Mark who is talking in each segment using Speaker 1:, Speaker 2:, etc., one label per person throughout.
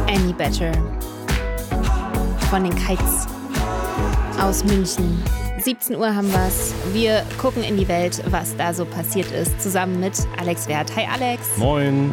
Speaker 1: Any Better von den Kites aus München. 17 Uhr haben wir's. Wir gucken in die Welt, was da so passiert ist, zusammen mit Alex Werth. Hi Alex.
Speaker 2: Moin.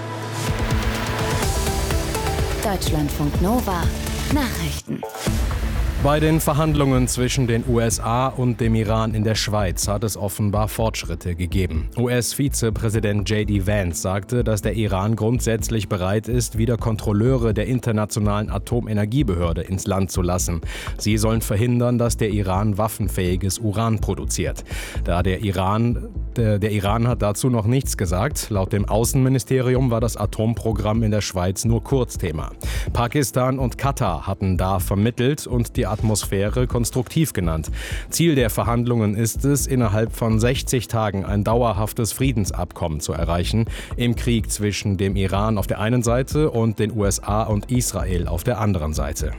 Speaker 3: Deutschlandfunk Nova Nachrichten.
Speaker 2: Bei den Verhandlungen zwischen den USA und dem Iran in der Schweiz hat es offenbar Fortschritte gegeben. US-Vizepräsident J.D. Vance sagte, dass der Iran grundsätzlich bereit ist, wieder Kontrolleure der Internationalen Atomenergiebehörde ins Land zu lassen. Sie sollen verhindern, dass der Iran waffenfähiges Uran produziert. Der Iran hat dazu noch nichts gesagt. Laut dem Außenministerium war das Atomprogramm in der Schweiz nur Kurzthema. Pakistan und Katar hatten da vermittelt und die Atmosphäre konstruktiv genannt. Ziel der Verhandlungen ist es, innerhalb von 60 Tagen ein dauerhaftes Friedensabkommen zu erreichen, im Krieg zwischen dem Iran auf der einen Seite und den USA und Israel auf der anderen Seite.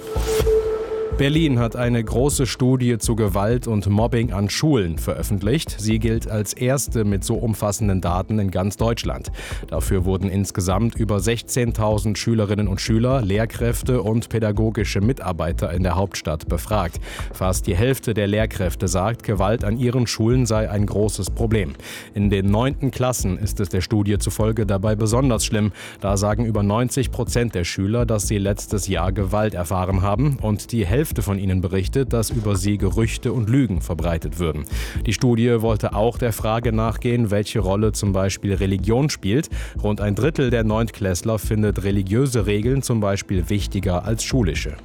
Speaker 2: Berlin hat eine große Studie zu Gewalt und Mobbing an Schulen veröffentlicht. Sie gilt als erste mit so umfassenden Daten in ganz Deutschland. Dafür wurden insgesamt über 16.000 Schülerinnen und Schüler, Lehrkräfte und pädagogische Mitarbeiter in der Hauptstadt befragt. Fast die Hälfte der Lehrkräfte sagt, Gewalt an ihren Schulen sei ein großes Problem. In den 9. Klassen ist es der Studie zufolge dabei besonders schlimm. Da sagen über 90% der Schüler, dass sie letztes Jahr Gewalt erfahren haben, und die Hälfte von ihnen berichtet, dass über sie Gerüchte und Lügen verbreitet würden. Die Studie wollte auch der Frage nachgehen, welche Rolle zum Beispiel Religion spielt. Rund ein Drittel der Neuntklässler findet religiöse Regeln zum Beispiel wichtiger als schulische.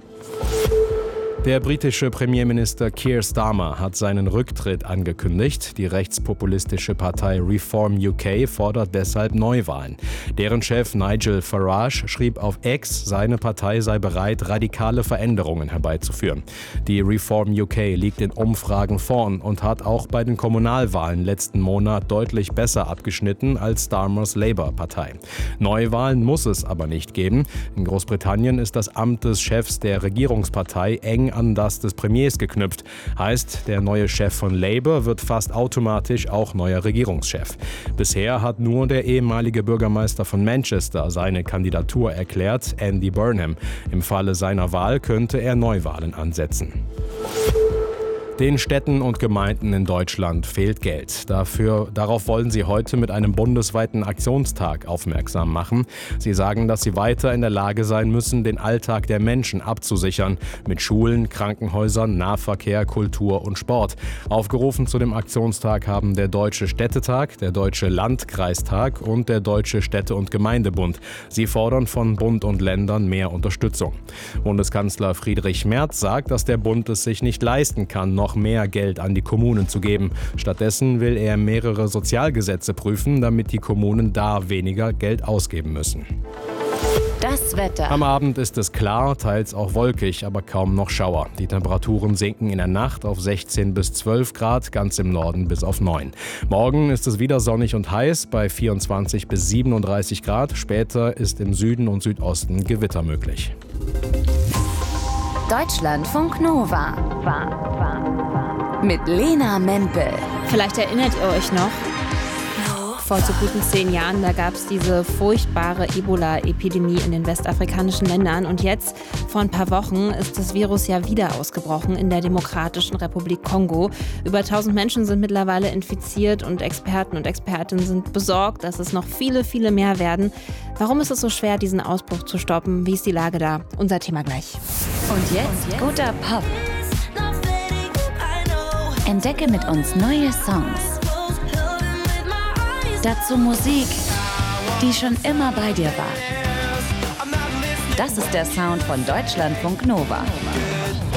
Speaker 2: Der britische Premierminister Keir Starmer hat seinen Rücktritt angekündigt. Die rechtspopulistische Partei Reform UK fordert deshalb Neuwahlen. Deren Chef Nigel Farage schrieb auf X, seine Partei sei bereit, radikale Veränderungen herbeizuführen. Die Reform UK liegt in Umfragen vorn und hat auch bei den Kommunalwahlen letzten Monat deutlich besser abgeschnitten als Starmers Labour-Partei. Neuwahlen muss es aber nicht geben. In Großbritannien ist das Amt des Chefs der Regierungspartei eng an das des Premiers geknüpft. Heißt, der neue Chef von Labour wird fast automatisch auch neuer Regierungschef. Bisher hat nur der ehemalige Bürgermeister von Manchester seine Kandidatur erklärt, Andy Burnham. Im Falle seiner Wahl könnte er Neuwahlen ansetzen. Den Städten und Gemeinden in Deutschland fehlt Geld. Darauf wollen sie heute mit einem bundesweiten Aktionstag aufmerksam machen. Sie sagen, dass sie weiter in der Lage sein müssen, den Alltag der Menschen abzusichern. Mit Schulen, Krankenhäusern, Nahverkehr, Kultur und Sport. Aufgerufen zu dem Aktionstag haben der Deutsche Städtetag, der Deutsche Landkreistag und der Deutsche Städte- und Gemeindebund. Sie fordern von Bund und Ländern mehr Unterstützung. Bundeskanzler Friedrich Merz sagt, dass der Bund es sich nicht leisten kann, noch mehr Geld an die Kommunen zu geben. Stattdessen will er mehrere Sozialgesetze prüfen, damit die Kommunen da weniger Geld ausgeben müssen.
Speaker 3: Das Wetter.
Speaker 2: Am Abend ist es klar, teils auch wolkig, aber kaum noch Schauer. Die Temperaturen sinken in der Nacht auf 16 bis 12 Grad, ganz im Norden bis auf 9. Morgen ist es wieder sonnig und heiß bei 24 bis 37 Grad. Später ist im Süden und Südosten Gewitter möglich.
Speaker 3: Deutschlandfunk Nova. Mit Lena Mempel.
Speaker 1: Vielleicht erinnert ihr euch noch, vor so guten 10 Jahren, da gab es diese furchtbare Ebola-Epidemie in den westafrikanischen Ländern. Und jetzt, vor ein paar Wochen, ist das Virus ja wieder ausgebrochen in der Demokratischen Republik Kongo. Über 1000 Menschen sind mittlerweile infiziert und Experten und Expertinnen sind besorgt, dass es noch viele, viele mehr werden. Warum ist es so schwer, diesen Ausbruch zu stoppen? Wie ist die Lage da? Unser Thema gleich.
Speaker 3: Und jetzt guter Pop. Entdecke mit uns neue Songs. Dazu Musik, die schon immer bei dir war. Das ist der Sound von Deutschlandfunk Nova.